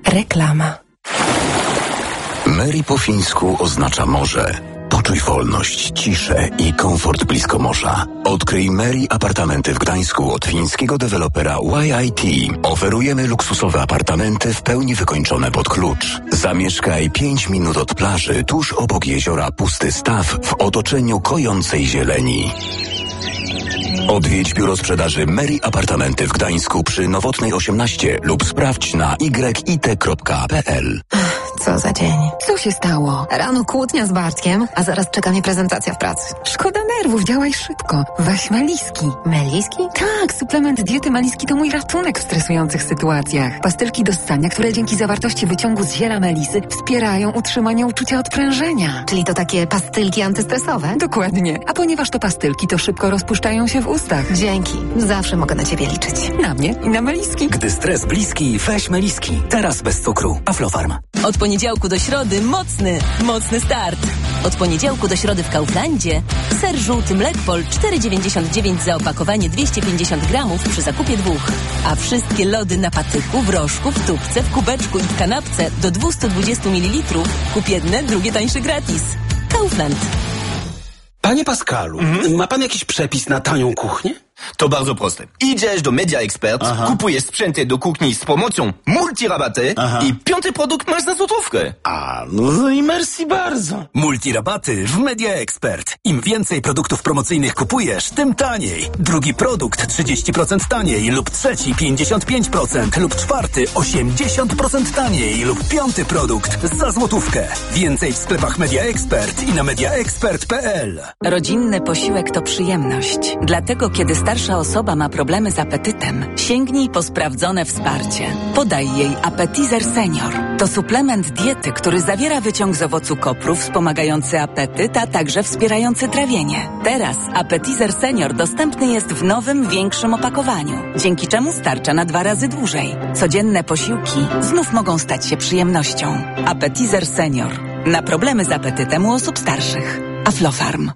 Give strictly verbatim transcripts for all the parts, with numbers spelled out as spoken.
Reklama. Mary po fińsku oznacza morze. Poczuj wolność, ciszę i komfort blisko morza. Odkryj Mary apartamenty w Gdańsku od fińskiego dewelopera Y I T. Oferujemy luksusowe apartamenty w pełni wykończone pod klucz. Zamieszkaj pięć minut od plaży, tuż obok jeziora Pusty Staw w otoczeniu kojącej zieleni. Odwiedź biuro sprzedaży Mary Apartamenty w Gdańsku przy Nowotnej osiemnaście lub sprawdź na y i t kropka p l. Co za dzień. Co się stało? Rano kłótnia z Bartkiem, a zaraz czeka mnie prezentacja w pracy. Szkoda nerwów, działaj szybko. Weź Meliski. Meliski? Tak, suplement diety Meliski to mój ratunek w stresujących sytuacjach. Pastylki do ssania, które dzięki zawartości wyciągu z ziela melisy wspierają utrzymanie uczucia odprężenia. Czyli to takie pastylki antystresowe? Dokładnie. A ponieważ to pastylki, to szybko rozpuszczają się w ustach. Dzięki. Zawsze mogę na ciebie liczyć. Na mnie i na Meliski. Gdy stres bliski, weź Meliski. Teraz bez cukru. Aflofarm. Od poniedziałku do środy mocny, mocny start. Od poniedziałku do środy w Kauflandzie ser żółty Mlekpol cztery dziewięćdziesiąt dziewięć za opakowanie dwieście pięćdziesiąt gramów przy zakupie dwóch. A wszystkie lody na patyku, w rożku, w tubce, w kubeczku i w kanapce do dwieście dwadzieścia mililitrów kup jedne, drugie tańsze gratis. Kaufland. Panie Pascalu, mm? ma pan jakiś przepis na tanią kuchnię? To bardzo proste. Idziesz do Media Expert, Aha. kupujesz sprzęty do kuchni z promocją multirabaty Aha. i piąty produkt masz za złotówkę. A, no i merci bardzo. Multirabaty w Media Expert. Im więcej produktów promocyjnych kupujesz, tym taniej. Drugi produkt trzydzieści procent taniej lub trzeci pięćdziesiąt pięć procent lub czwarty osiemdziesiąt procent taniej lub piąty produkt za złotówkę. Więcej w sklepach Media Expert i na media expert kropka p l. Rodzinny posiłek to przyjemność. Dlatego kiedy starsza osoba ma problemy z apetytem, sięgnij po sprawdzone wsparcie. Podaj jej Appetizer Senior. To suplement diety, który zawiera wyciąg z owocu kopru wspomagający apetyt, a także wspierający trawienie. Teraz Appetizer Senior dostępny jest w nowym, większym opakowaniu, dzięki czemu starcza na dwa razy dłużej. Codzienne posiłki znów mogą stać się przyjemnością. Appetizer Senior. Na problemy z apetytem u osób starszych. Aflofarm.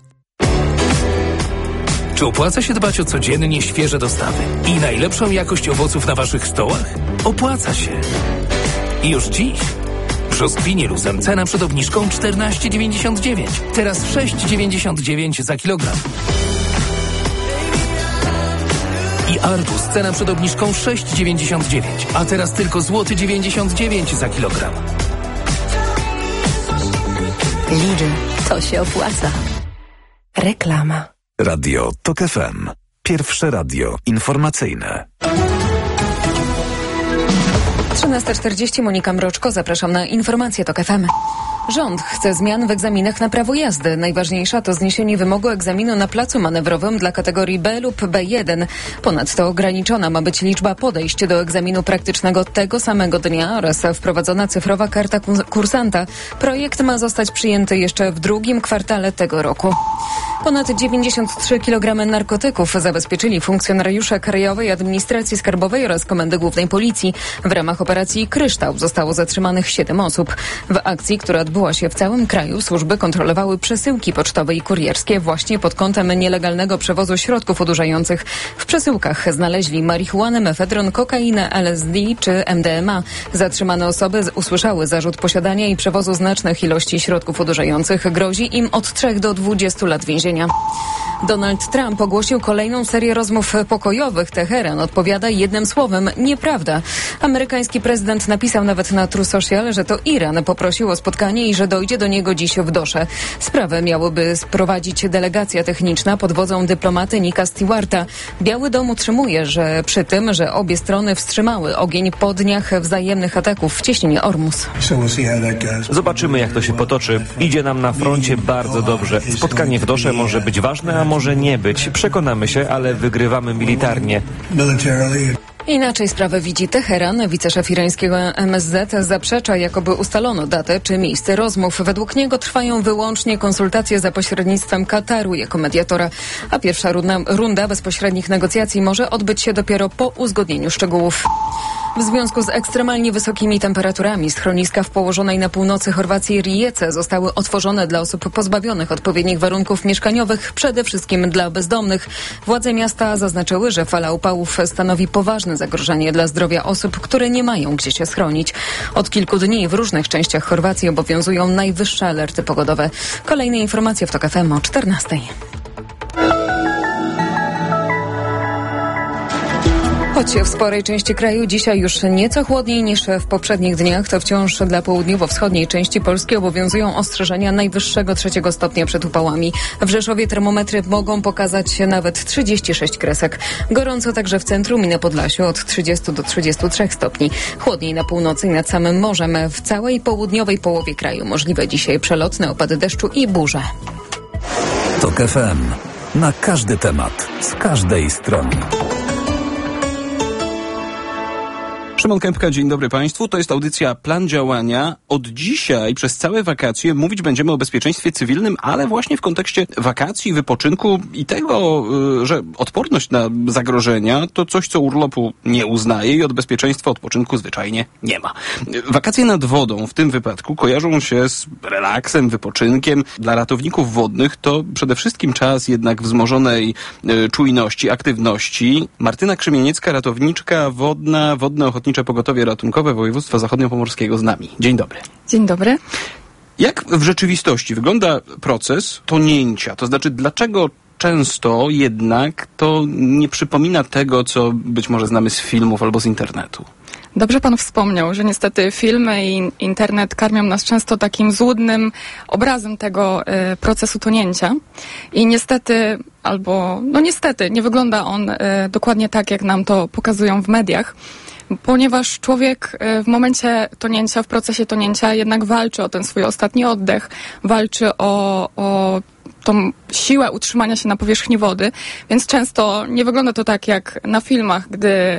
Czy opłaca się dbać o codziennie świeże dostawy i najlepszą jakość owoców na waszych stołach? Opłaca się. I już dziś. Brzoskwinie luzem cena przed obniżką czternaście dziewięćdziesiąt dziewięć. Teraz sześć dziewięćdziesiąt dziewięć za kilogram. I arbuz cena przed obniżką sześć dziewięćdziesiąt dziewięć, a teraz tylko złoty dziewięćdziesiąt dziewięć za kilogram. Lidl, to się opłaca. Reklama. Radio Tok F M. Pierwsze radio informacyjne. trzynasta czterdzieści, Monika Mroczko, zapraszam na informacje Tok F M. Rząd chce zmian w egzaminach na prawo jazdy. Najważniejsza to zniesienie wymogu egzaminu na placu manewrowym dla kategorii B lub B jeden. Ponadto ograniczona ma być liczba podejść do egzaminu praktycznego tego samego dnia oraz wprowadzona cyfrowa karta kursanta. Projekt ma zostać przyjęty jeszcze w drugim kwartale tego roku. Ponad dziewięćdziesiąt trzy kilogramy narkotyków zabezpieczyli funkcjonariusze Krajowej Administracji Skarbowej oraz Komendy Głównej Policji. W ramach operacji Kryształ zostało zatrzymanych siedem osób. W akcji, która odbyła się w całym kraju, służby kontrolowały przesyłki pocztowe i kurierskie właśnie pod kątem nielegalnego przewozu środków odurzających. W przesyłkach znaleźli marihuanę, mefedron, kokainę, L S D czy M D M A. Zatrzymane osoby usłyszały zarzut posiadania i przewozu znacznych ilości środków odurzających. Grozi im od trzech do dwudziestu lat więzienia. Donald Trump ogłosił kolejną serię rozmów pokojowych. Teheran odpowiada jednym słowem: nieprawda. Amerykański prezydent napisał nawet na True Social, że to Iran poprosił o spotkanie i że dojdzie do niego dziś w Dosze. Sprawę miałyby sprowadzić delegacja techniczna pod wodzą dyplomaty Nicka Stewarta. Biały Dom utrzymuje, że przy tym, że obie strony wstrzymały ogień po dniach wzajemnych ataków w cieśninie Ormus. Zobaczymy, jak to się potoczy. Idzie nam na froncie bardzo dobrze. Spotkanie w Dosze może być ważne, a może nie być. Przekonamy się, ale wygrywamy militarnie. Inaczej sprawę widzi Teheran. Wiceszef irańskiego M S Z zaprzecza, jakoby ustalono datę czy miejsce rozmów. Według niego trwają wyłącznie konsultacje za pośrednictwem Kataru jako mediatora, a pierwsza runda, runda bezpośrednich negocjacji może odbyć się dopiero po uzgodnieniu szczegółów. W związku z ekstremalnie wysokimi temperaturami schroniska w położonej na północy Chorwacji Rijece zostały otworzone dla osób pozbawionych odpowiednich warunków mieszkaniowych, przede wszystkim dla bezdomnych. Władze miasta zaznaczyły, że fala upałów stanowi poważne zagrożenie dla zdrowia osób, które nie mają gdzie się schronić. Od kilku dni w różnych częściach Chorwacji obowiązują najwyższe alerty pogodowe. Kolejne informacje w TOK F M o czternastej. Choć w sporej części kraju dzisiaj już nieco chłodniej niż w poprzednich dniach, to wciąż dla południowo-wschodniej części Polski obowiązują ostrzeżenia najwyższego trzeciego stopnia przed upałami. W Rzeszowie termometry mogą pokazać nawet trzydzieści sześć kresek. Gorąco także w centrum i na Podlasiu od trzydziestu do trzydziestu trzech stopni. Chłodniej na północy i nad samym morzem. W całej południowej połowie kraju możliwe dzisiaj przelotne opady deszczu i burze. TOK F M. Na każdy temat, z każdej strony. Szymon Kępka, dzień dobry Państwu. To jest audycja Plan Działania. Od dzisiaj przez całe wakacje mówić będziemy o bezpieczeństwie cywilnym, ale właśnie w kontekście wakacji, wypoczynku i tego, że odporność na zagrożenia to coś, co urlopu nie uznaje i od bezpieczeństwa odpoczynku zwyczajnie nie ma. Wakacje nad wodą w tym wypadku kojarzą się z relaksem, wypoczynkiem. Dla ratowników wodnych to przede wszystkim czas jednak wzmożonej czujności, aktywności. Martyna Krzymieniecka, ratowniczka wodna, Wodne Ochotnicze Pogotowie Ratunkowe Województwa Zachodniopomorskiego z nami. Dzień dobry. Dzień dobry. Jak w rzeczywistości wygląda proces tonięcia? To znaczy, dlaczego często jednak to nie przypomina tego, co być może znamy z filmów albo z internetu? Dobrze pan wspomniał, że niestety filmy i internet karmią nas często takim złudnym obrazem tego y, procesu tonięcia i niestety, albo no niestety, nie wygląda on y, dokładnie tak, jak nam to pokazują w mediach. Ponieważ człowiek w momencie tonięcia, w procesie tonięcia jednak walczy o ten swój ostatni oddech, walczy o, o tą siłę utrzymania się na powierzchni wody, więc często nie wygląda to tak jak na filmach, gdy e,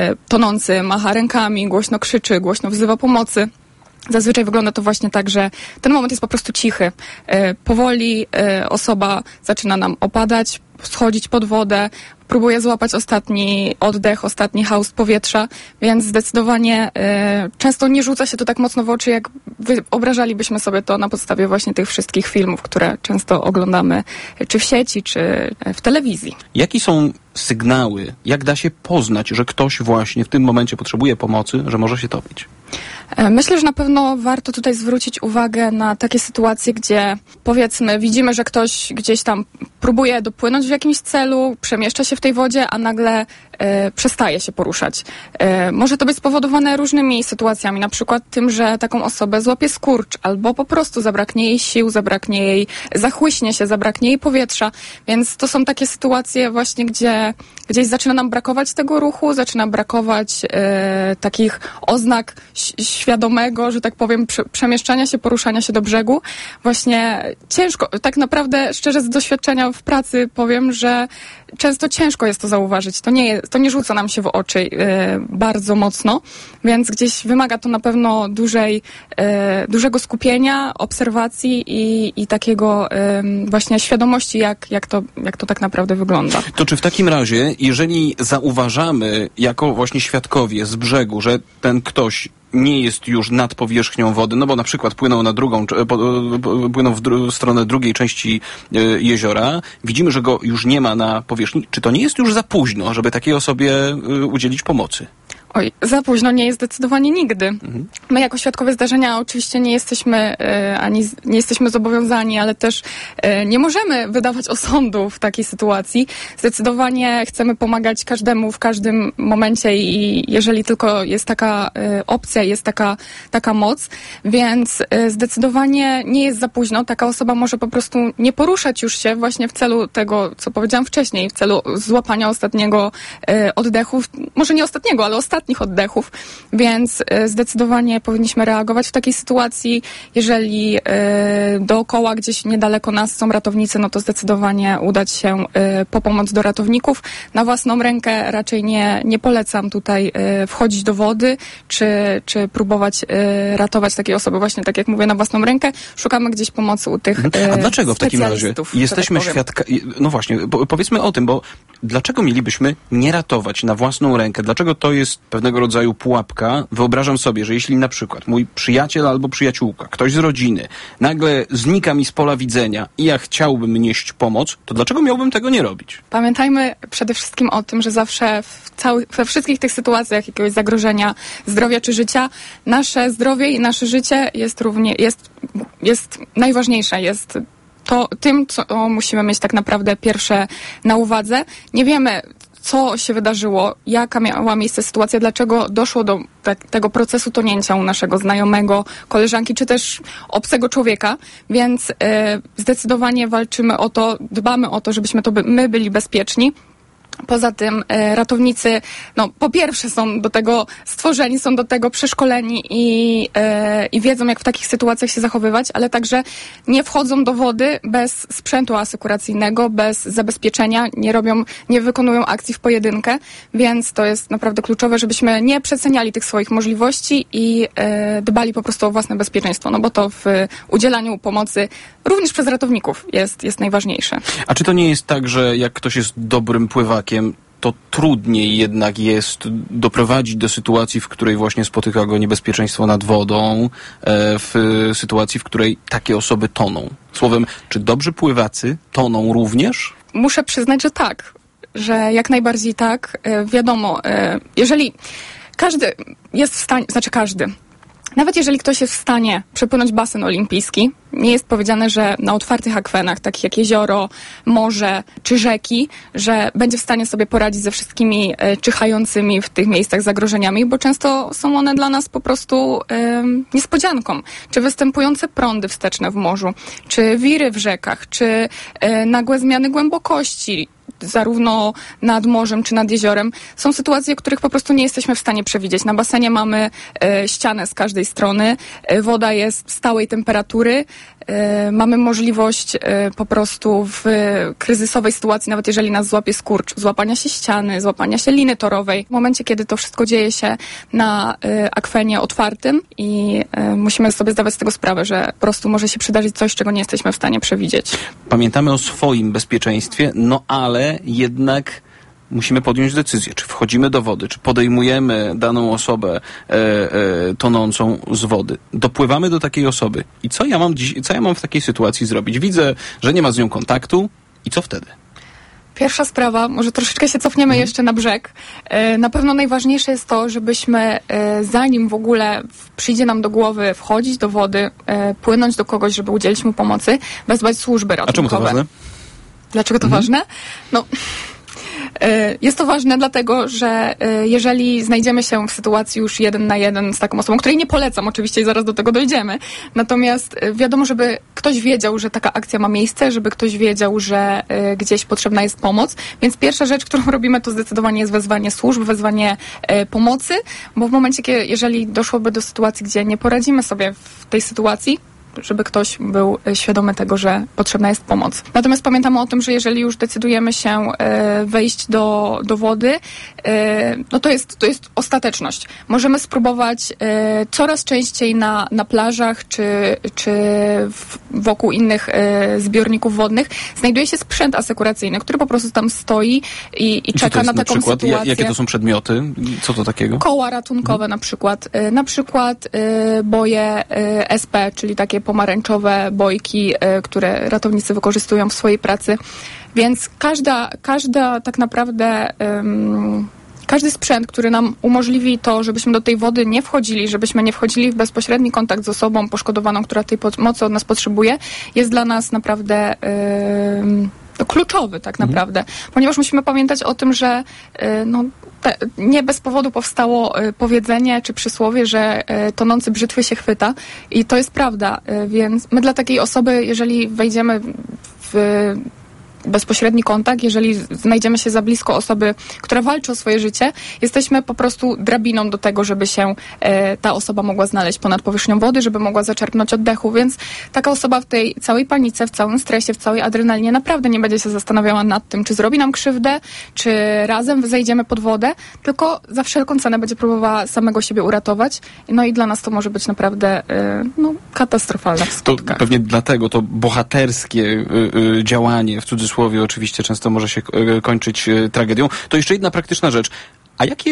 tonący macha rękami, głośno krzyczy, głośno wzywa pomocy. Zazwyczaj wygląda to właśnie tak, że ten moment jest po prostu cichy. E, powoli e, osoba zaczyna nam opadać, schodzić pod wodę, próbuje złapać ostatni oddech, ostatni haust powietrza, więc zdecydowanie y, często nie rzuca się to tak mocno w oczy, jak wyobrażalibyśmy sobie to na podstawie właśnie tych wszystkich filmów, które często oglądamy czy w sieci, czy w telewizji. Jakie są sygnały, jak da się poznać, że ktoś właśnie w tym momencie potrzebuje pomocy, że może się topić? Myślę, że na pewno warto tutaj zwrócić uwagę na takie sytuacje, gdzie powiedzmy widzimy, że ktoś gdzieś tam próbuje dopłynąć w jakimś celu, przemieszcza się w tej wodzie, a nagle e, przestaje się poruszać. E, może to być spowodowane różnymi sytuacjami, na przykład tym, że taką osobę złapie skurcz, albo po prostu zabraknie jej sił, zabraknie jej, zachłyśnie się, zabraknie jej powietrza, więc to są takie sytuacje właśnie, gdzie gdzieś zaczyna nam brakować tego ruchu, zaczyna brakować e, takich oznak świadomego, że tak powiem, prze, przemieszczania się, poruszania się do brzegu. Właśnie ciężko, tak naprawdę szczerze z doświadczenia w pracy powiem, że często ciężko jest to zauważyć. To nie, jest, to nie rzuca nam się w oczy y, bardzo mocno, więc gdzieś wymaga to na pewno dużej, y, dużego skupienia, obserwacji i, i takiego y, właśnie świadomości, jak, jak, to, jak to tak naprawdę wygląda. To czy w takim razie, jeżeli zauważamy jako właśnie świadkowie z brzegu, że ten ktoś nie jest już nad powierzchnią wody, no bo na przykład płynął na drugą, płynął w dru- stronę drugiej części e, jeziora, widzimy, że go już nie ma na powierzchni. Czy to nie jest już za późno, żeby takiej osobie e, udzielić pomocy? Oj, za późno nie jest zdecydowanie nigdy. Mhm. My jako świadkowie zdarzenia oczywiście nie jesteśmy e, ani z, nie jesteśmy zobowiązani, ale też e, nie możemy wydawać osądu w takiej sytuacji. Zdecydowanie chcemy pomagać każdemu w każdym momencie i jeżeli tylko jest taka e, opcja, jest taka, taka moc, więc e, zdecydowanie nie jest za późno. Taka osoba może po prostu nie poruszać już się właśnie w celu tego, co powiedziałam wcześniej, w celu złapania ostatniego e, oddechu, może nie ostatniego, ale ostatniego ostatnich oddechów, więc y, zdecydowanie powinniśmy reagować w takiej sytuacji. Jeżeli y, dookoła gdzieś niedaleko nas są ratownicy, no to zdecydowanie udać się y, po pomoc do ratowników. Na własną rękę raczej nie, nie polecam tutaj y, wchodzić do wody, czy, czy próbować y, ratować takiej osoby właśnie, tak jak mówię, na własną rękę. Szukamy gdzieś pomocy u tych y, A dlaczego w takim razie jesteśmy tak świadkami? No właśnie, po, powiedzmy o tym, bo dlaczego mielibyśmy nie ratować na własną rękę? Dlaczego to jest pewnego rodzaju pułapka. Wyobrażam sobie, że jeśli na przykład mój przyjaciel albo przyjaciółka, ktoś z rodziny, nagle znika mi z pola widzenia i ja chciałbym nieść pomoc, to dlaczego miałbym tego nie robić? Pamiętajmy przede wszystkim o tym, że zawsze w cały, we wszystkich tych sytuacjach jakiegoś zagrożenia zdrowia czy życia, nasze zdrowie i nasze życie jest równie, jest, jest najważniejsze, jest to tym, co musimy mieć tak naprawdę pierwsze na uwadze. Nie wiemy, co się wydarzyło, jaka miała miejsce sytuacja, dlaczego doszło do tak, tego procesu tonięcia u naszego znajomego, koleżanki, czy też obcego człowieka, więc e, zdecydowanie walczymy o to, dbamy o to, żebyśmy to by, my byli bezpieczni. Poza tym e, ratownicy, no po pierwsze są do tego stworzeni, są do tego przeszkoleni i, e, i wiedzą, jak w takich sytuacjach się zachowywać, ale także nie wchodzą do wody bez sprzętu asekuracyjnego, bez zabezpieczenia, nie robią, nie wykonują akcji w pojedynkę, więc to jest naprawdę kluczowe, żebyśmy nie przeceniali tych swoich możliwości i e, dbali po prostu o własne bezpieczeństwo, no bo to w udzielaniu pomocy również przez ratowników jest, jest najważniejsze. A czy to nie jest tak, że jak ktoś jest dobrym pływakiem, to trudniej jednak jest doprowadzić do sytuacji, w której właśnie spotyka go niebezpieczeństwo nad wodą, w sytuacji, w której takie osoby toną? Słowem, czy dobrzy pływacy toną również? Muszę przyznać, że tak, że jak najbardziej tak. Wiadomo, jeżeli każdy jest w stanie, znaczy każdy, nawet jeżeli ktoś jest w stanie przepłynąć basen olimpijski, nie jest powiedziane, że na otwartych akwenach, takich jak jezioro, morze czy rzeki, że będzie w stanie sobie poradzić ze wszystkimi e, czyhającymi w tych miejscach zagrożeniami, bo często są one dla nas po prostu e, niespodzianką. Czy występujące prądy wsteczne w morzu, czy wiry w rzekach, czy e, nagłe zmiany głębokości, zarówno nad morzem czy nad jeziorem. Są sytuacje, których po prostu nie jesteśmy w stanie przewidzieć. Na basenie mamy e, ścianę z każdej strony, e, woda jest stałej temperatury, e, mamy możliwość e, po prostu w e, kryzysowej sytuacji, nawet jeżeli nas złapie skurcz, złapania się ściany, złapania się liny torowej. W momencie, kiedy to wszystko dzieje się na e, akwenie otwartym i e, musimy sobie zdawać z tego sprawę, że po prostu może się przydarzyć coś, czego nie jesteśmy w stanie przewidzieć. Pamiętamy o swoim bezpieczeństwie, no ale jednak musimy podjąć decyzję, czy wchodzimy do wody, czy podejmujemy daną osobę e, e, tonącą z wody. Dopływamy do takiej osoby. I co ja mam dziś, co ja mam w takiej sytuacji zrobić? Widzę, że nie ma z nią kontaktu i co wtedy? Pierwsza sprawa, może troszeczkę się cofniemy mhm. jeszcze na brzeg. E, na pewno najważniejsze jest to, żebyśmy e, zanim w ogóle przyjdzie nam do głowy wchodzić do wody, e, płynąć do kogoś, żeby udzielić mu pomocy, wezwać służby ratunkowe. A czemu to ważne? Dlaczego to mhm. ważne? No, jest to ważne dlatego, że jeżeli znajdziemy się w sytuacji już jeden na jeden z taką osobą, której nie polecam oczywiście i zaraz do tego dojdziemy, natomiast wiadomo, żeby ktoś wiedział, że taka akcja ma miejsce, żeby ktoś wiedział, że gdzieś potrzebna jest pomoc, więc pierwsza rzecz, którą robimy, to zdecydowanie jest wezwanie służb, wezwanie pomocy, bo w momencie, kiedy, jeżeli doszłoby do sytuacji, gdzie nie poradzimy sobie w tej sytuacji, żeby ktoś był świadomy tego, że potrzebna jest pomoc. Natomiast pamiętamy o tym, że jeżeli już decydujemy się e, wejść do, do wody, e, no to jest, to jest ostateczność. Możemy spróbować e, coraz częściej na, na plażach czy, czy w, wokół innych e, zbiorników wodnych znajduje się sprzęt asekuracyjny, który po prostu tam stoi i, i czeka na taką na przykład? sytuację. Jakie to są przedmioty? Co to takiego? Koła ratunkowe hmm. na przykład. E, na przykład e, boje e, S P, czyli takie pomarańczowe bojki, y, które ratownicy wykorzystują w swojej pracy. Więc każda, każda tak naprawdę ym, każdy sprzęt, który nam umożliwi to, żebyśmy do tej wody nie wchodzili, żebyśmy nie wchodzili w bezpośredni kontakt z osobą poszkodowaną, która tej pomocy od nas potrzebuje, jest dla nas naprawdę ym, kluczowy tak naprawdę, mhm. ponieważ musimy pamiętać o tym, że y, no, te, nie bez powodu powstało y, powiedzenie czy przysłowie, że y, tonący brzytwy się chwyta i to jest prawda, y, więc my dla takiej osoby, jeżeli wejdziemy w bezpośredni kontakt, jeżeli znajdziemy się za blisko osoby, która walczy o swoje życie, jesteśmy po prostu drabiną do tego, żeby się e, ta osoba mogła znaleźć ponad powierzchnią wody, żeby mogła zaczerpnąć oddechu, więc taka osoba w tej całej panice, w całym stresie, w całej adrenalinie naprawdę nie będzie się zastanawiała nad tym, czy zrobi nam krzywdę, czy razem zejdziemy pod wodę, tylko za wszelką cenę będzie próbowała samego siebie uratować. No i dla nas to może być naprawdę e, no, katastrofalne w skutkach. To pewnie dlatego to bohaterskie y, y, działanie w cudzysłowie słowie oczywiście często może się kończyć tragedią. To jeszcze jedna praktyczna rzecz. A jakie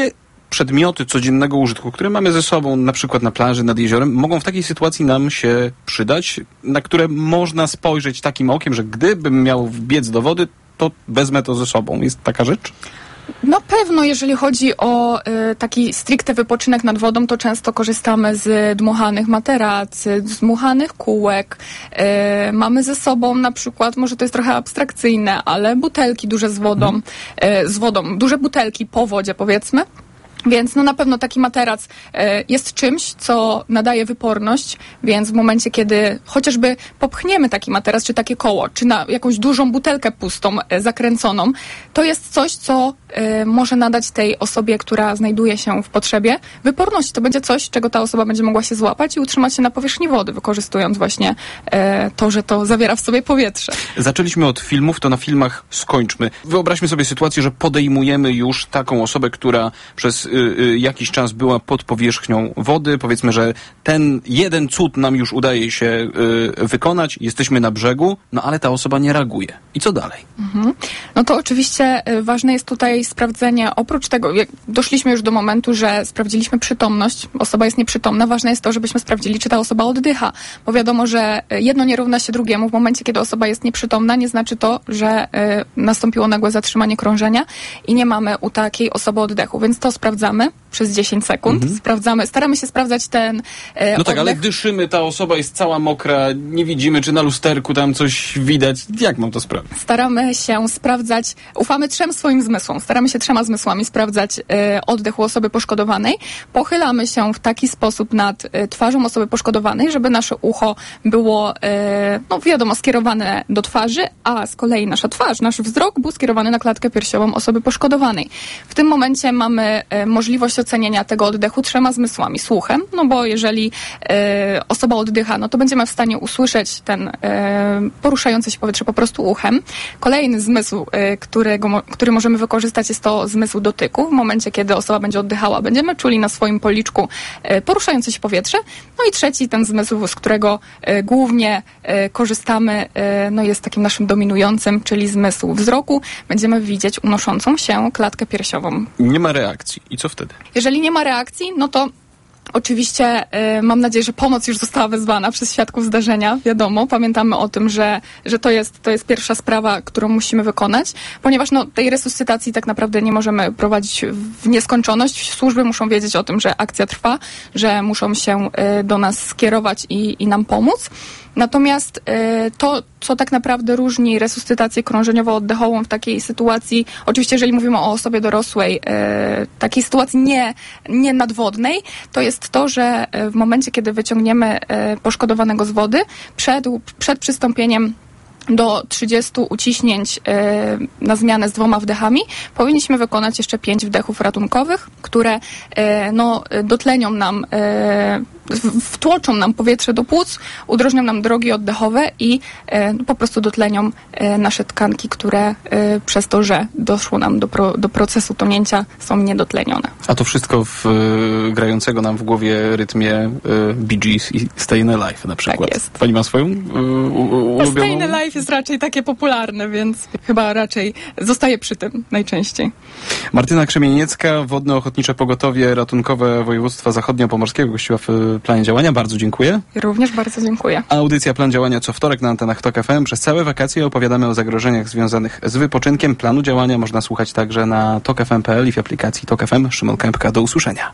przedmioty codziennego użytku, które mamy ze sobą, na przykład na plaży, nad jeziorem, mogą w takiej sytuacji nam się przydać, na które można spojrzeć takim okiem, że gdybym miał wbiec do wody, to wezmę to ze sobą. Jest taka rzecz? Na pewno, jeżeli chodzi o y, taki stricte wypoczynek nad wodą, to często korzystamy z dmuchanych materacy, z dmuchanych kółek. Y, mamy ze sobą na przykład, może to jest trochę abstrakcyjne, ale butelki duże z wodą, y, z wodą, duże butelki po wodzie, powiedzmy. Więc no na pewno taki materac e, jest czymś, co nadaje wyporność, więc w momencie, kiedy chociażby popchniemy taki materac, czy takie koło, czy na jakąś dużą butelkę pustą, e, zakręconą, to jest coś, co e, może nadać tej osobie, która znajduje się w potrzebie, wyporność. To będzie coś, czego ta osoba będzie mogła się złapać i utrzymać się na powierzchni wody, wykorzystując właśnie e, to, że to zawiera w sobie powietrze. Zaczęliśmy od filmów, to na filmach skończmy. Wyobraźmy sobie sytuację, że podejmujemy już taką osobę, która przez jakiś czas była pod powierzchnią wody. Powiedzmy, że ten jeden cud nam już udaje się y, wykonać. Jesteśmy na brzegu, no ale ta osoba nie reaguje. I co dalej? Mhm. No to oczywiście ważne jest tutaj sprawdzenie, oprócz tego, jak doszliśmy już do momentu, że sprawdziliśmy przytomność, osoba jest nieprzytomna, ważne jest to, żebyśmy sprawdzili, czy ta osoba oddycha. Bo wiadomo, że jedno nie równa się drugiemu. W momencie, kiedy osoba jest nieprzytomna, nie znaczy to, że y, nastąpiło nagłe zatrzymanie krążenia i nie mamy u takiej osoby oddechu. Więc to sprawdzamy przez dziesięć sekund. Mhm. Sprawdzamy, staramy się sprawdzać ten e, No tak, oddech. ale dyszymy, ta osoba jest cała mokra, nie widzimy, czy na lusterku tam coś widać. Jak mam to sprawdzić? Staramy się sprawdzać, ufamy trzem swoim zmysłom, staramy się trzema zmysłami sprawdzać e, oddech u osoby poszkodowanej. Pochylamy się w taki sposób nad e, twarzą osoby poszkodowanej, żeby nasze ucho było, e, no wiadomo, skierowane do twarzy, a z kolei nasza twarz, nasz wzrok był skierowany na klatkę piersiową osoby poszkodowanej. W tym momencie mamy e, możliwość ocenienia tego oddechu trzema zmysłami. Słuchem, no bo jeżeli e, osoba oddycha, no to będziemy w stanie usłyszeć ten e, poruszający się powietrze po prostu uchem. Kolejny zmysł, e, którego, który możemy wykorzystać, jest to zmysł dotyku. W momencie, kiedy osoba będzie oddychała, będziemy czuli na swoim policzku e, poruszające się powietrze. No i trzeci, ten zmysł, z którego e, głównie e, korzystamy, e, no jest takim naszym dominującym, czyli zmysł wzroku. Będziemy widzieć unoszącą się klatkę piersiową. Nie ma reakcji. I co wtedy? Jeżeli nie ma reakcji, no to oczywiście y, mam nadzieję, że pomoc już została wezwana przez świadków zdarzenia. Wiadomo, pamiętamy o tym, że, że to jest, to jest pierwsza sprawa, którą musimy wykonać, ponieważ no, tej resuscytacji tak naprawdę nie możemy prowadzić w nieskończoność. Służby muszą wiedzieć o tym, że akcja trwa, że muszą się y, do nas skierować i, i nam pomóc. Natomiast y, to, co tak naprawdę różni resuscytację krążeniowo-oddechową w takiej sytuacji, oczywiście jeżeli mówimy o osobie dorosłej, y, takiej sytuacji nie, nie nadwodnej, to jest to, że w momencie, kiedy wyciągniemy y, poszkodowanego z wody, przed, przed przystąpieniem do trzydziestu uciśnięć e, na zmianę z dwoma wdechami powinniśmy wykonać jeszcze pięć wdechów ratunkowych, które e, no, dotlenią nam, e, wtłoczą nam powietrze do płuc, udrożnią nam drogi oddechowe i e, no, po prostu dotlenią e, nasze tkanki, które e, przez to, że doszło nam do, pro, do procesu tonięcia, są niedotlenione. A to wszystko w y, grającego nam w głowie rytmie y, Bee Gees i Stayin' Alive na przykład. Tak jest. Pani ma swoją y, ulubioną? Stayin' Alive jest raczej takie popularne, więc chyba raczej zostaje przy tym najczęściej. Martyna Krzemieniecka, Wodne Ochotnicze Pogotowie Ratunkowe Województwa Zachodnio-Pomorskiego, gościła w planie działania. Bardzo dziękuję. I również bardzo dziękuję. Audycja Plan Działania co wtorek na antenach Tok F M. Przez całe wakacje opowiadamy o zagrożeniach związanych z wypoczynkiem. Planu działania można słuchać także na tok f m kropka p l i w aplikacji Tok F M. Szymon Kępka, do usłyszenia.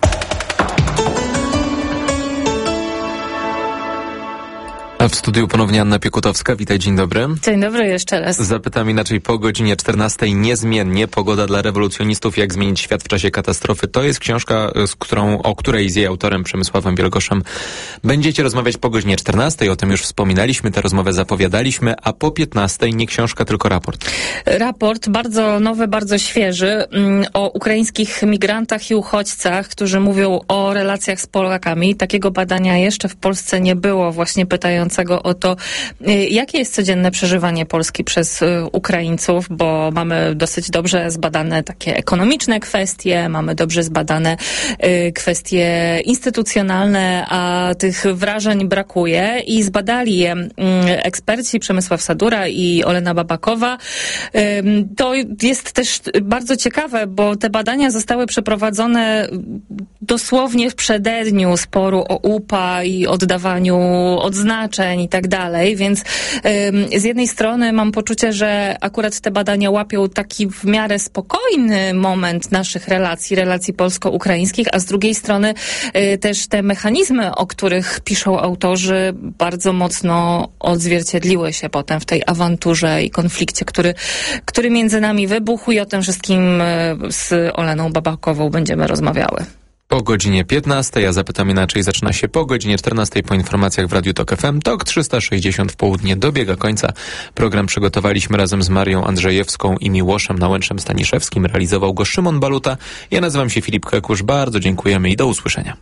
A w studiu ponownie Anna Piekutowska. Witaj, dzień dobry. Dzień dobry jeszcze raz. Zapytam inaczej po godzinie czternastej. Niezmiennie Pogoda dla rewolucjonistów. Jak zmienić świat w czasie katastrofy. To jest książka, z którą, o której z jej autorem Przemysławem Wielgoszem będziecie rozmawiać po godzinie czternastej. O tym już wspominaliśmy, tę rozmowę zapowiadaliśmy, a po piętnastej nie książka, tylko raport. Raport bardzo nowy, bardzo świeży, o ukraińskich migrantach i uchodźcach, którzy mówią o relacjach z Polakami. Takiego badania jeszcze w Polsce nie było, właśnie pytając pytającego o to, jakie jest codzienne przeżywanie Polski przez Ukraińców, bo mamy dosyć dobrze zbadane takie ekonomiczne kwestie, mamy dobrze zbadane kwestie instytucjonalne, a tych wrażeń brakuje i zbadali je eksperci Przemysław Sadura i Olena Babakowa. To jest też bardzo ciekawe, bo te badania zostały przeprowadzone dosłownie w przededniu sporu o U P A i oddawaniu odznaczeń i tak dalej, więc z jednej strony mam poczucie, że akurat te badania łapią taki w miarę spokojny moment naszych relacji, relacji polsko-ukraińskich, a z drugiej strony też te mechanizmy, o których piszą autorzy, bardzo mocno odzwierciedliły się potem w tej awanturze i konflikcie, który, który między nami wybuchł, i o tym wszystkim z Oleną Babakową będziemy rozmawiały. Po godzinie piętnastej, a zapytam inaczej, zaczyna się po godzinie czternastej po informacjach w Radiu Tok F M. Tok trzysta sześćdziesiąt w południe dobiega końca. Program przygotowaliśmy razem z Marią Andrzejewską i Miłoszem Nałęczem Staniszewskim. Realizował go Szymon Baluta. Ja nazywam się Filip Kekusz. Bardzo dziękujemy i do usłyszenia.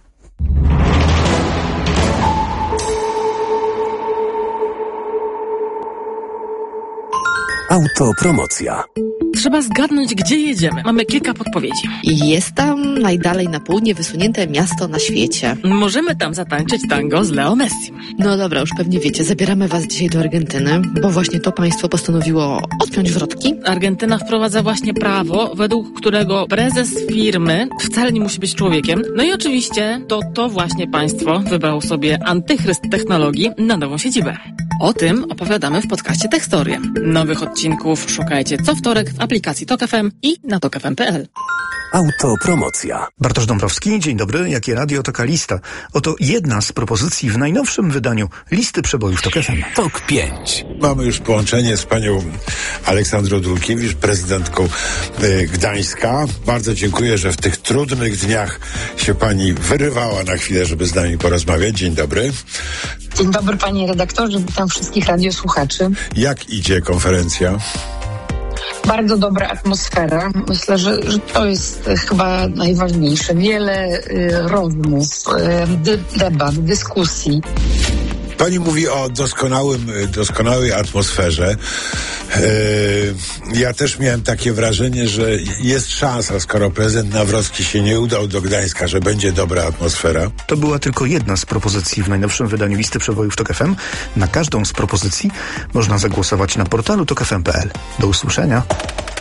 Autopromocja. Trzeba zgadnąć, gdzie jedziemy. Mamy kilka podpowiedzi. Jest tam najdalej na południe wysunięte miasto na świecie. Możemy tam zatańczyć tango z Leo Messim. No dobra, już pewnie wiecie, zabieramy was dzisiaj do Argentyny, bo właśnie to państwo postanowiło odpiąć wrotki. Argentyna wprowadza właśnie prawo, według którego prezes firmy wcale nie musi być człowiekiem. No i oczywiście to to właśnie państwo wybrało sobie antychryst technologii na nową siedzibę. O tym opowiadamy w podcaście Techstoria. Nowych odcinków szukajcie co wtorek w aplikacji Tok F M i na tok f m kropka p l. Autopromocja. Bartosz Dąbrowski, dzień dobry. Jakie radio, taka lista. Oto jedna z propozycji w najnowszym wydaniu listy przebojów Tok F M. Tok pięć. Mamy już połączenie z panią Aleksandrą Dulkiewicz, prezydentką y, Gdańska. Bardzo dziękuję, że w tych trudnych dniach się pani wyrywała na chwilę, żeby z nami porozmawiać. Dzień dobry. Dzień dobry, panie redaktorze. Witam wszystkich radiosłuchaczy. Jak idzie konferencja? Bardzo dobra atmosfera. Myślę, że, że to jest chyba najważniejsze. Wiele y, rozmów, y, dy, debat, dyskusji. Pani mówi o doskonałym, doskonałej atmosferze. Yy, ja też miałem takie wrażenie, że jest szansa, skoro prezydent Nawrocki się nie udał do Gdańska, że będzie dobra atmosfera. To była tylko jedna z propozycji w najnowszym wydaniu listy przebojów Tok F M. Na każdą z propozycji można zagłosować na portalu tok f m kropka p l. Do usłyszenia.